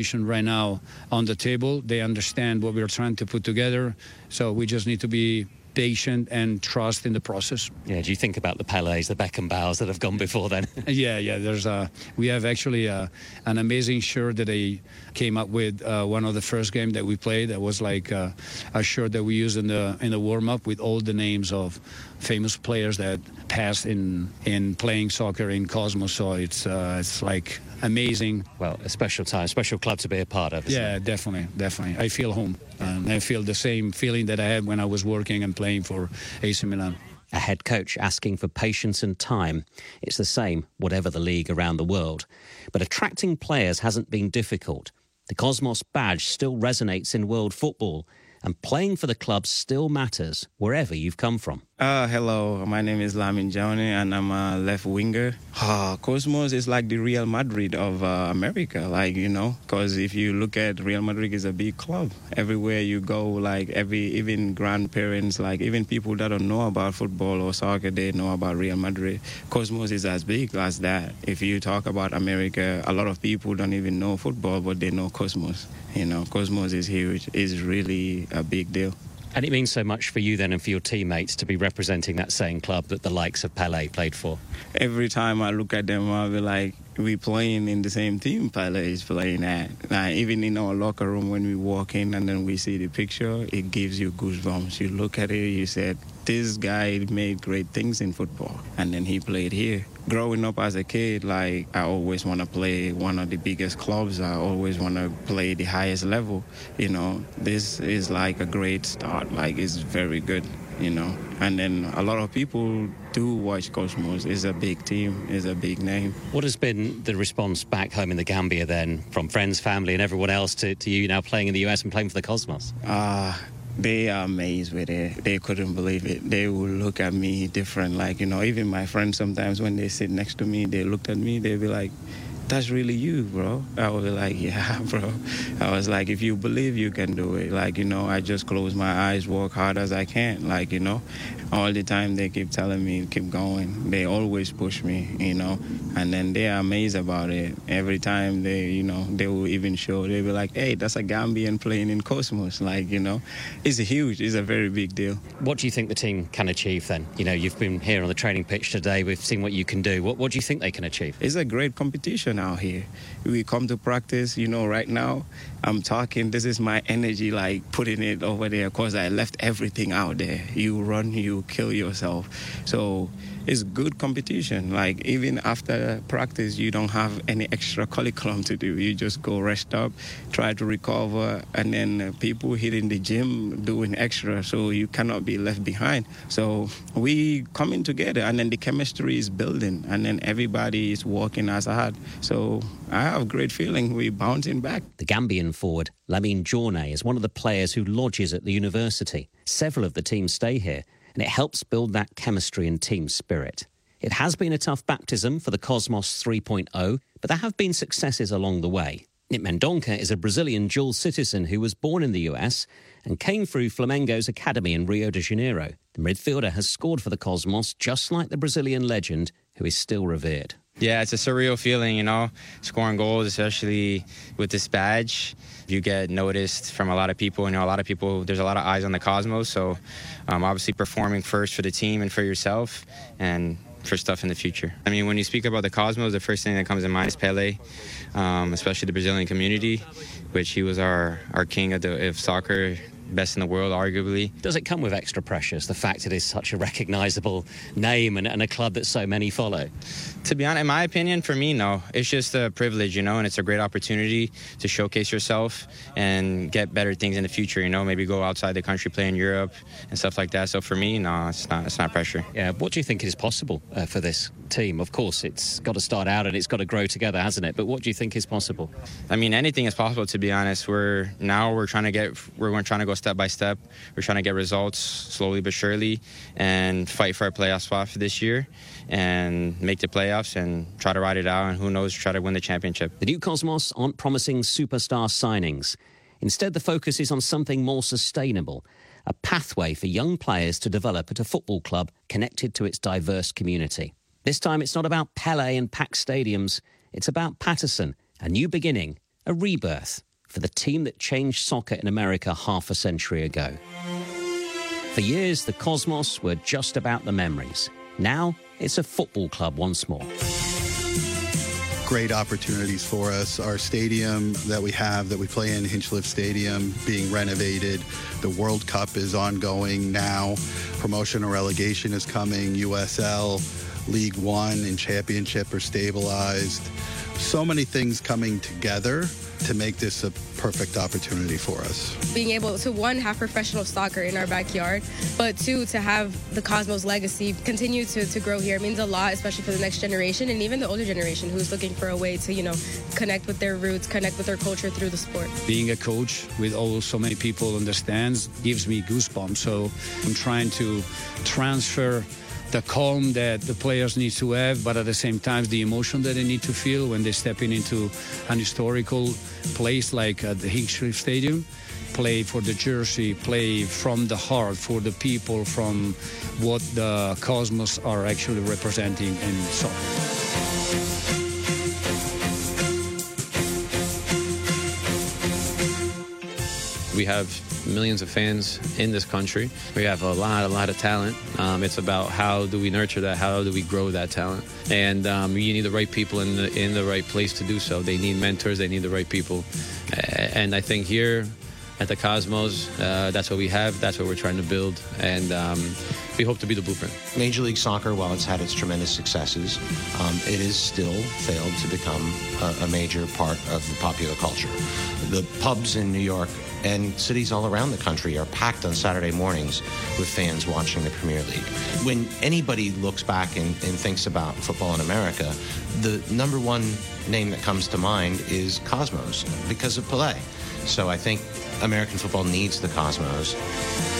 right now on the table. They understand what we're trying to put together. So we just need to be patient and trust in the process. Yeah, do you think about the Pelés, the Beckenbauers that have gone before then? Yeah. We have actually an amazing shirt that they came up with one of the first game that we played. That was like a shirt that we used in the warm-up with all the names of famous players that passed in playing soccer in Cosmos. So it's like amazing. Well, a special time, special club to be a part of. Yeah, definitely. I feel home. I feel the same feeling that I had when I was working and playing for AC Milan. A head coach asking for patience and time. It's the same, whatever the league around the world. But attracting players hasn't been difficult. The Cosmos badge still resonates in world football, and playing for the club still matters wherever you've come from. Hello, my name is Lamin Johnny and I'm a left winger. Cosmos is like the Real Madrid of America, because if you look at Real Madrid is a big club. Everywhere you go, even grandparents, even people that don't know about football or soccer, they know about Real Madrid. Cosmos is as big as that. If you talk about America, a lot of people don't even know football, but they know Cosmos. Cosmos is huge. It's really a big deal. And it means so much for you then and for your teammates to be representing that same club that the likes of Pelé played for. Every time I look at them, I'll be like, we playing in the same team Pelé is playing at. Even in our locker room when we walk in and then we see the picture, it gives you goosebumps. You look at it, you said, this guy made great things in football. And then he played here. Growing up as a kid, I always want to play one of the biggest clubs. I always want to play the highest level. This is like a great start. It's very good, And then a lot of people do watch Cosmos. It's a big team. It's a big name. What has been the response back home in the Gambia then from friends, family and everyone else to you now playing in the US and playing for the Cosmos? They are amazed with it. They couldn't believe it. They would look at me different. Even my friends sometimes when they sit next to me, they looked at me, they'd be like, that's really you, bro. I would be like, yeah, bro. I was like, if you believe, you can do it. I just close my eyes, work hard as I can. All the time they keep telling me, keep going. They always push me, And then they are amazed about it. Every time they will even show, they'll be like, hey, that's a Gambian playing in Cosmos. It's huge. It's a very big deal. What do you think the team can achieve then? You've been here on the training pitch today. We've seen what you can do. What do you think they can achieve? It's a great competition out here. We come to practice, right now I'm talking, this is my energy, putting it over there because I left everything out there. You run, you kill yourself. So it's good competition. Even after practice, you don't have any extra curriculum to do. You just go rest up, try to recover, and then people hitting the gym doing extra, so you cannot be left behind. So we coming together, and then the chemistry is building, and then everybody is working as hard. So I have a great feeling we're bouncing back. The Gambian forward, Lamine Jorne, is one of the players who lodges at the university. Several of the team stay here, and it helps build that chemistry and team spirit. It has been a tough baptism for the Cosmos 3.0, but there have been successes along the way. Nick Mendonca is a Brazilian dual citizen who was born in the US and came through Flamengo's academy in Rio de Janeiro. The midfielder has scored for the Cosmos just like the Brazilian legend, who is still revered. Yeah, it's a surreal feeling, scoring goals, especially with this badge. You get noticed from a lot of people. A lot of people, there's a lot of eyes on the Cosmos. So obviously performing first for the team and for yourself and for stuff in the future. When you speak about the Cosmos, the first thing that comes to mind is Pelé, especially the Brazilian community, which he was our king of soccer, best in the world, arguably. Does it come with extra pressures, the fact it is such a recognisable name and a club that so many follow? To be honest, in my opinion, for me, no. It's just a privilege, and it's a great opportunity to showcase yourself and get better things in the future, maybe go outside the country, play in Europe and stuff like that. So for me, no, it's not pressure. Yeah, what do you think is possible for this team? Of course, it's got to start out and it's got to grow together, hasn't it? But what do you think is possible? Anything is possible, to be honest. We're trying to go step by step. We're trying to get results slowly but surely and fight for our playoff spot for this year and make the playoffs and try to ride it out and who knows, try to win the championship. The new Cosmos aren't promising superstar signings. Instead, the focus is on something more sustainable, a pathway for young players to develop at a football club connected to its diverse community. This time it's not about Pelé and packed stadiums, it's about Paterson, a new beginning a rebirth for the team that changed soccer in America half a century ago. For years, the Cosmos were just about the memories. Now, it's a football club once more. Great opportunities for us. Our stadium that we play in, Hinchliffe Stadium, being renovated. The World Cup is ongoing now. Promotion or relegation is coming. USL, League One, and Championship are stabilized. So many things coming together to make this a perfect opportunity for us. Being able to, one, have professional soccer in our backyard, but two, to have the Cosmos legacy continue to grow here means a lot, especially for the next generation and even the older generation who's looking for a way to, connect with their roots, connect with their culture through the sport. Being a coach with so many people in the stands gives me goosebumps. So I'm trying to transfer the calm that the players need to have, but at the same time, the emotion that they need to feel when they step into an historical place like the Hinchliffe Stadium. Play for the jersey, play from the heart for the people, from what the Cosmos are actually representing in soccer. We have millions of fans in this country. We have a lot of talent. It's about how do we nurture that? How do we grow that talent? And you need the right people in the right place to do so. They need mentors. They need the right people. And I think here at the Cosmos, that's what we have. That's what we're trying to build. And we hope to be the blueprint. Major League Soccer, while it's had its tremendous successes, it has still failed to become a major part of the popular culture. The pubs in New York and cities all around the country are packed on Saturday mornings with fans watching the Premier League. When anybody looks back and thinks about football in America, the number one name that comes to mind is Cosmos because of Pelé. So I think American football needs the Cosmos.